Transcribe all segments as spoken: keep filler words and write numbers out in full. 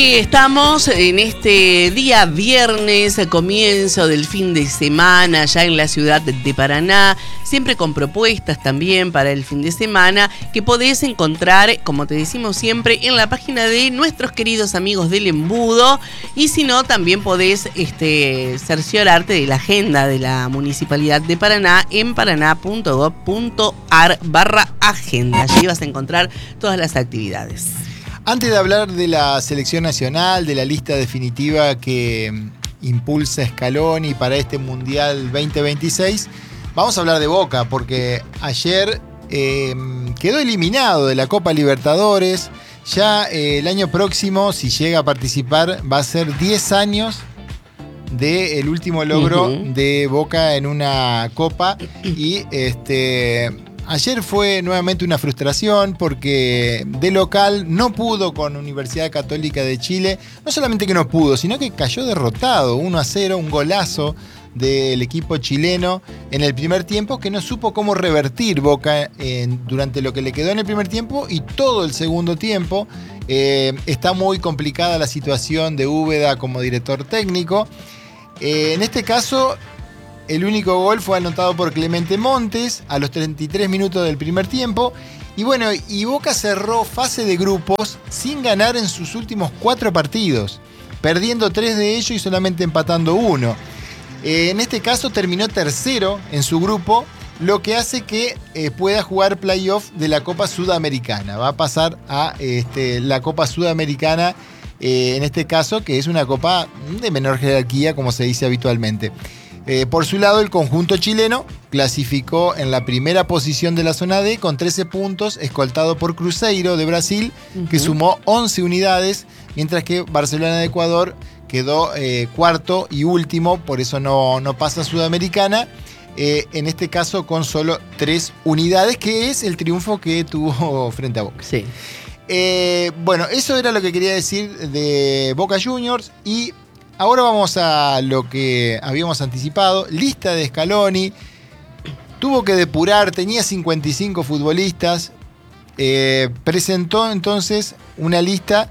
Estamos en este día viernes, comienzo del fin de semana, ya en la ciudad de Paraná, siempre con propuestas también para el fin de semana, que podés encontrar, como te decimos siempre, en la página de nuestros queridos amigos del Embudo, y si no, también podés este, cerciorarte de la agenda de la Municipalidad de Paraná en paraná punto gov punto ar barra agenda. Allí vas a encontrar todas las actividades. Antes de hablar de la selección nacional, de la lista definitiva que impulsa Scaloni para este Mundial veinte veintiséis, vamos a hablar de Boca, porque ayer eh, quedó eliminado de la Copa Libertadores. Ya eh, el año próximo, si llega a participar, va a ser diez años del último logro uh-huh. de Boca en una Copa. Y este... ayer fue nuevamente una frustración porque de local no pudo con Universidad Católica de Chile. No solamente que no pudo, sino que cayó derrotado. uno a cero, un golazo del equipo chileno en el primer tiempo que no supo cómo revertir Boca en, durante lo que le quedó en el primer tiempo y todo el segundo tiempo. Eh, está muy complicada la situación de Úbeda como director técnico. Eh, en este caso... el único gol fue anotado por Clemente Montes a los treinta y tres minutos del primer tiempo. Y bueno, y Boca cerró fase de grupos sin ganar en sus últimos cuatro partidos, perdiendo tres de ellos y solamente empatando uno. Eh, en este caso terminó tercero en su grupo, lo que hace que eh, pueda jugar playoff de la Copa Sudamericana. Va a pasar a este, la Copa Sudamericana, eh, en este caso, que es una copa de menor jerarquía, como se dice habitualmente. Eh, por su lado, el conjunto chileno clasificó en la primera posición de la zona D con trece puntos, escoltado por Cruzeiro de Brasil, uh-huh. que sumó once unidades, mientras que Barcelona de Ecuador quedó eh, cuarto y último, por eso no, no pasa a Sudamericana, eh, en este caso con solo tres unidades, que es el triunfo que tuvo frente a Boca. Sí. Eh, bueno, eso era lo que quería decir de Boca Juniors. Y ahora vamos a lo que habíamos anticipado. Lista de Scaloni. Tuvo que depurar, tenía cincuenta y cinco futbolistas. Eh, presentó entonces una lista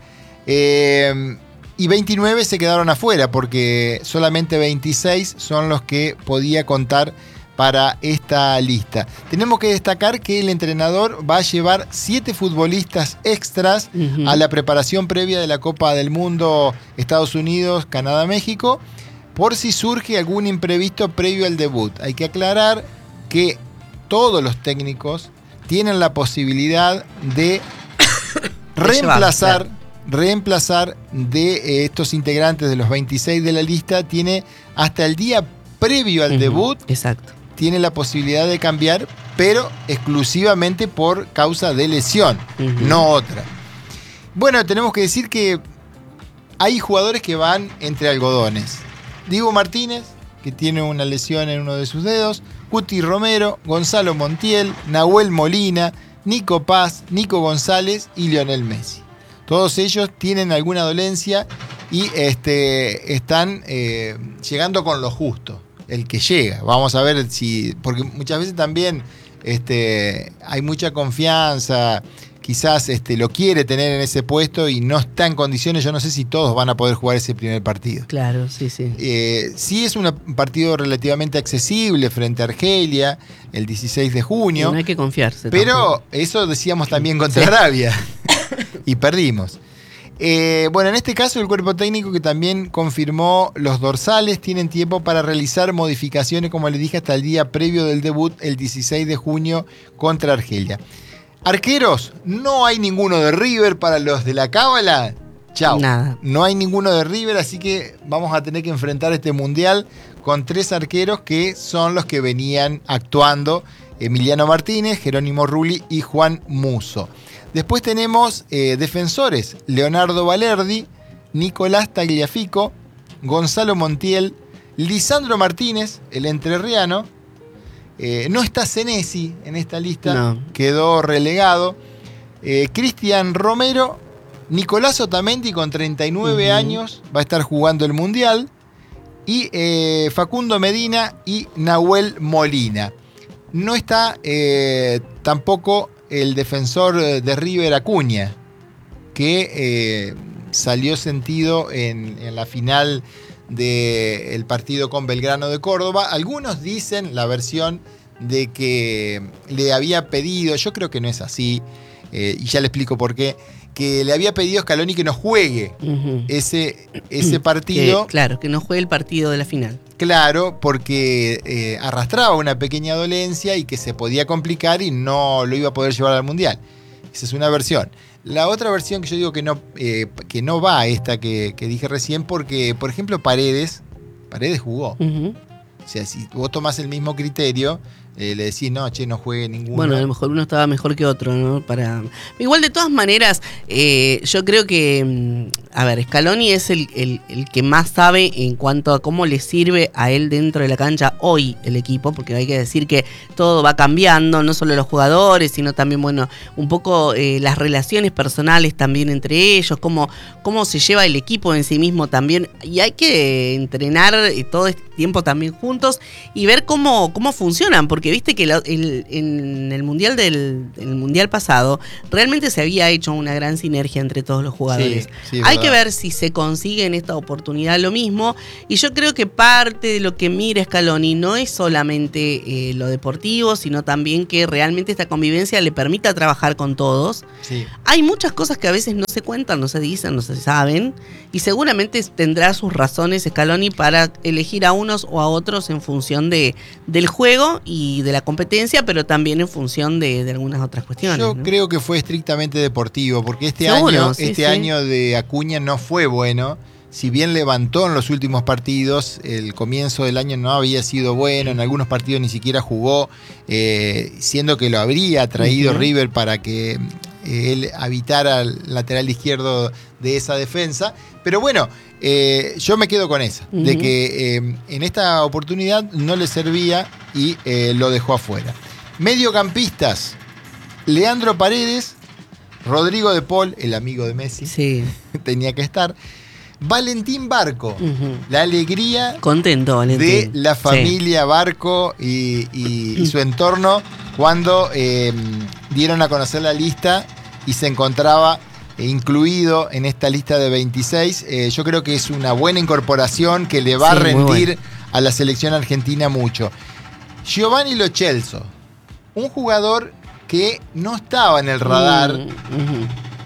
eh, y veintinueve se quedaron afuera porque solamente veintiséis son los que podía contar para esta lista. Tenemos que destacar que el entrenador va a llevar siete futbolistas extras uh-huh. a la preparación previa de la Copa del Mundo Estados Unidos, Canadá, México, por si surge algún imprevisto previo al debut. Hay que aclarar que todos los técnicos tienen la posibilidad de reemplazar, reemplazar de estos integrantes de los veintiséis de la lista. Tiene hasta el día previo al uh-huh. debut. Exacto. Tiene la posibilidad de cambiar, pero exclusivamente por causa de lesión, uh-huh. no otra. Bueno, tenemos que decir que hay jugadores que van entre algodones. Diego Martínez, que tiene una lesión en uno de sus dedos, Cuti Romero, Gonzalo Montiel, Nahuel Molina, Nico Paz, Nico González y Lionel Messi. Todos ellos tienen alguna dolencia y este, están eh, llegando con lo justo. El que llega. Vamos a ver si... porque muchas veces también este, hay mucha confianza, quizás este, lo quiere tener en ese puesto y no está en condiciones. Yo no sé si todos van a poder jugar ese primer partido. Claro, sí, sí. Eh, sí es un partido relativamente accesible frente a Argelia, el dieciséis de junio. Y no hay que confiarse. Pero tampoco. Eso decíamos también contra sí. Arabia. Y perdimos. Eh, bueno, en este caso el cuerpo técnico que también confirmó los dorsales tienen tiempo para realizar modificaciones, como les dije, hasta el día previo del debut, el dieciséis de junio contra Argelia. Arqueros, no hay ninguno de River para los de la Cábala. Chau. Nada. No hay ninguno de River, así que vamos a tener que enfrentar este mundial con tres arqueros que son los que venían actuando: Emiliano Martínez, Jerónimo Rulli y Juan Musso. Después tenemos eh, defensores: Leonardo Valerdi, Nicolás Tagliafico, Gonzalo Montiel, Lisandro Martínez, el entrerriano. Eh, no está Senesi en esta lista, no. Quedó relegado. Eh, Cristian Romero, Nicolás Otamendi con treinta y nueve uh-huh. años, va a estar jugando el Mundial. Y eh, Facundo Medina y Nahuel Molina. No está eh, tampoco el defensor de River, Acuña, que eh, salió sentido en, en la final del partido con Belgrano de Córdoba. Algunos dicen la versión de que le había pedido, yo creo que no es así, eh, y ya le explico por qué, que le había pedido a Scaloni que no juegue uh-huh. ese, ese partido. Que, claro, que no juegue el partido de la final. Claro, porque eh, arrastraba una pequeña dolencia y que se podía complicar y no lo iba a poder llevar al Mundial. Esa es una versión. La otra versión que yo digo que no, eh, que no va a esta que, que dije recién, porque, por ejemplo, Paredes, Paredes jugó. Uh-huh. O sea, si vos tomás el mismo criterio, eh, le decís, no, che, no juegue ninguno. Bueno, a lo mejor uno estaba mejor que otro, ¿no? Para... Igual, de todas maneras, eh, yo creo que, a ver, Scaloni es el, el, el que más sabe en cuanto a cómo le sirve a él dentro de la cancha hoy el equipo, porque hay que decir que todo va cambiando, no solo los jugadores, sino también, bueno, un poco eh, las relaciones personales también entre ellos, cómo, cómo se lleva el equipo en sí mismo también, y hay que entrenar todo este tiempo también juntos y ver cómo, cómo funcionan, porque viste que la, el, en el mundial del el mundial pasado realmente se había hecho una gran sinergia entre todos los jugadores. Sí, sí, hay verdad. Que ver si se consigue en esta oportunidad lo mismo, y yo creo que parte de lo que mira Scaloni no es solamente eh, lo deportivo, sino también que realmente esta convivencia le permita trabajar con todos. Sí. Hay muchas cosas que a veces no se cuentan, no se dicen, no se saben, y seguramente tendrá sus razones Scaloni para elegir a unos o a otros en función de, del juego y de la competencia, pero también en función de, de algunas otras cuestiones. Yo ¿no? creo que fue estrictamente deportivo, porque este Seguro, año sí, este sí. año de Acuña no fue bueno. Si bien levantó en los últimos partidos, el comienzo del año no había sido bueno, en algunos partidos ni siquiera jugó, eh, siendo que lo habría traído uh-huh. River para que eh, él habitara el lateral izquierdo de esa defensa. Pero bueno, eh, yo me quedo con esa, uh-huh. de que eh, en esta oportunidad no le servía y eh, lo dejó afuera. Mediocampistas, Leandro Paredes, Rodrigo de Paul, el amigo de Messi, sí. tenía que estar. Valentín Barco, uh-huh. la alegría Contento, Valentín. de la familia sí. Barco y, y, y su entorno cuando eh, dieron a conocer la lista y se encontraba incluido en esta lista de veintiséis. Eh, yo creo que es una buena incorporación que le va sí, a rendir bueno. a la selección argentina mucho. Giovanni Lo Celso, un jugador que no estaba en el radar, uh-huh.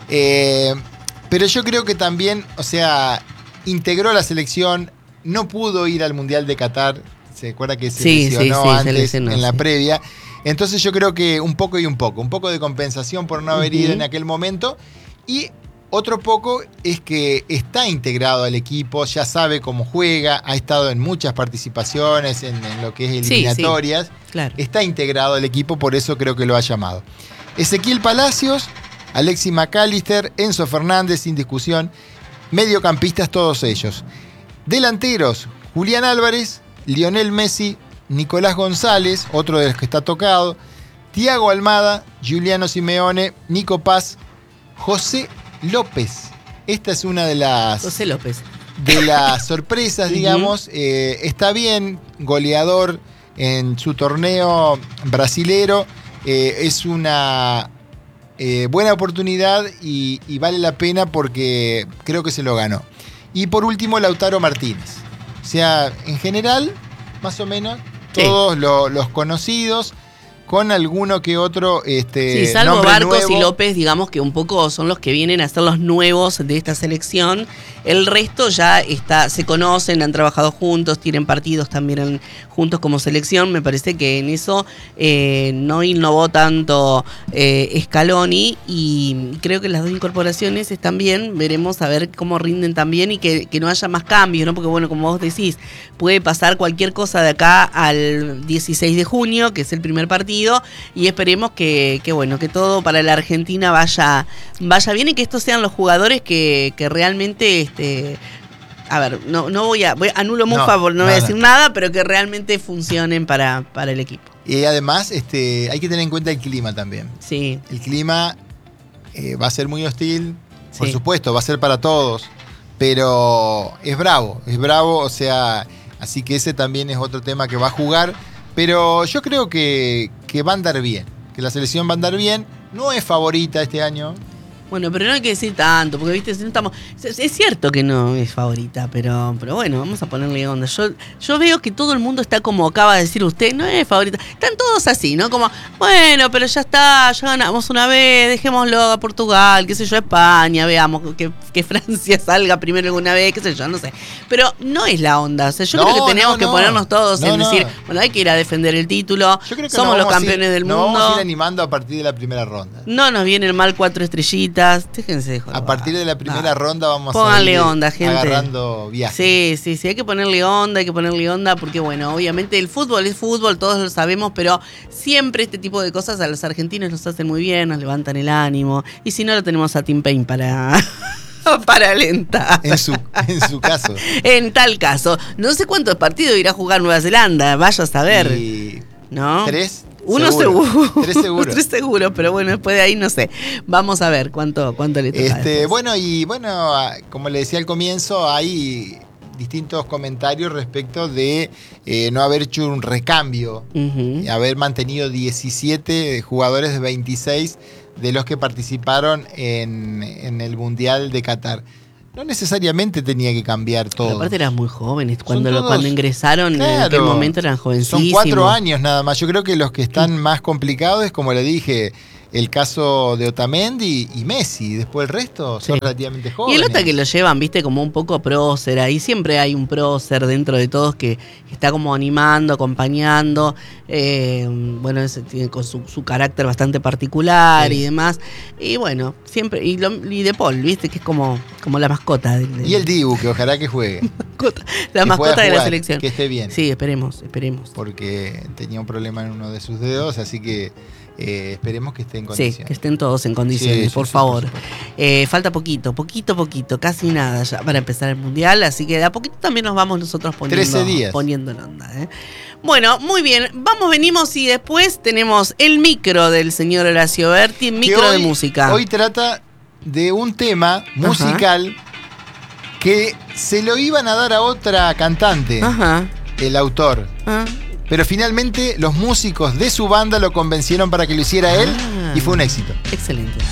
eh, pero yo creo que también, o sea, integró la selección, no pudo ir al Mundial de Qatar, se acuerda que se sí, lesionó sí, sí, antes, se lesionó, en la sí. previa. Entonces yo creo que un poco y un poco, un poco de compensación por no haber uh-huh. ido en aquel momento, y otro poco es que está integrado al equipo, ya sabe cómo juega, ha estado en muchas participaciones en, en lo que es eliminatorias, sí, sí, claro. está integrado al equipo, por eso creo que lo ha llamado. Ezequiel Palacios, Alexis McAllister, Enzo Fernández, sin discusión, mediocampistas todos ellos. Delanteros, Julián Álvarez, Lionel Messi, Nicolás González, otro de los que está tocado, Thiago Almada, Giuliano Simeone, Nico Paz, José López. Esta es una de las... José López. De las sorpresas, digamos. eh, está bien, goleador en su torneo brasilero. Eh, es una eh, buena oportunidad y, y vale la pena porque creo que se lo ganó. Y por último, Lautaro Martínez. O sea, en general, más o menos, todos sí. lo, los conocidos, con alguno que otro este, sí, salvo nombre Barcos nuevo. Y López, digamos que un poco son los que vienen a ser los nuevos de esta selección. El resto ya está, se conocen, han trabajado juntos, tienen partidos también en, juntos como selección. Me parece que en eso eh, no innovó tanto eh, Scaloni, y creo que las dos incorporaciones están bien. Veremos a ver cómo rinden también y que, que no haya más cambios, ¿no? Porque bueno, como vos decís, puede pasar cualquier cosa de acá al dieciséis de junio, que es el primer partido, y esperemos que, que bueno, que todo para la Argentina vaya, vaya bien y que estos sean los jugadores que, que realmente este, a ver, no, no voy a, voy, anulo muy no, favor, no, no voy a decir no. nada, pero que realmente funcionen para, para el equipo. Y además este, hay que tener en cuenta el clima también. Sí. El clima eh, va a ser muy hostil, por sí. supuesto, va a ser para todos, pero es bravo, es bravo, o sea, así que ese también es otro tema que va a jugar. Pero yo creo que, que va a andar bien, que la selección va a andar bien. No es favorita este año, Bueno, pero no hay que decir tanto, porque viste, si no estamos. Es, es cierto que no es favorita, pero, pero bueno, vamos a ponerle onda. Yo, yo veo que todo el mundo está como acaba de decir usted, no es favorita. Están todos así, ¿no? Como, bueno, pero ya está, ya ganamos una vez, dejémoslo a Portugal, qué sé yo, a España, veamos que, que Francia salga primero alguna vez, qué sé yo, no sé. Pero no es la onda. O sea, yo no, creo que tenemos no, que no. ponernos todos no, en no. decir, bueno, hay que ir a defender el título, somos los campeones ir, del mundo. Nos vamos a ir animando a partir de la primera ronda. No nos vienen mal cuatro estrellitas. Déjense de joder. A partir de la primera no. ronda vamos Pónganle a ir onda, gente. agarrando viajes. Sí, sí, sí, hay que ponerle onda, hay que ponerle onda porque, bueno, obviamente el fútbol es fútbol, todos lo sabemos, pero siempre este tipo de cosas a los argentinos nos hacen muy bien, nos levantan el ánimo. Y si no, lo tenemos a Tim Payne para... para alentar. En su, en su caso. En tal caso. No sé cuántos partidos irá a jugar Nueva Zelanda, vaya a saber. Y... ¿No? ¿Tres? Uno seguro. seguro. Tres seguro. Tres seguro, pero bueno, después de ahí no sé. Vamos a ver cuánto, cuánto le toca. Este, bueno, y bueno, como le decía al comienzo, hay distintos comentarios respecto de eh, no haber hecho un recambio, uh-huh. haber mantenido diecisiete jugadores de veintiséis de los que participaron en, en el Mundial de Qatar. No necesariamente tenía que cambiar todo. Pero aparte eran muy jóvenes. Cuando, todos, lo, cuando ingresaron, claro, en aquel momento eran jovencísimos. Son cuatro años nada más. Yo creo que los que están más complicados es, como le dije, el caso de Otamendi y Messi. Después el resto son sí. relativamente jóvenes. Y el otro que lo llevan, viste, como un poco prócer. Ahí siempre hay un prócer dentro de todos que, que está como animando, acompañando. Eh, bueno, ese tiene con su, su carácter bastante particular sí. y demás. Y bueno, siempre. Y, lo, y De Paul, viste, que es como, como la mascota. De, de, y el Dibu, que ojalá que juegue. la que mascota jugar, de la selección. Que esté bien. Sí, esperemos, esperemos. Porque tenía un problema en uno de sus dedos, así que eh, esperemos que esté en condiciones. Sí, que estén todos en condiciones, sí, por sí, favor. Sí, por eh, falta poquito, poquito, poquito, casi nada ya para empezar el Mundial, así que de a poquito también nos vamos nosotros poniendo, trece días. poniendo en onda. ¿eh? Bueno, muy bien, vamos, venimos y después tenemos el micro del señor Horacio Berti, micro hoy, de música. Hoy trata de un tema musical Ajá. que se lo iban a dar a otra cantante, Ajá. el autor. Ajá. Pero finalmente los músicos de su banda lo convencieron para que lo hiciera él ah, y fue un éxito. Excelente.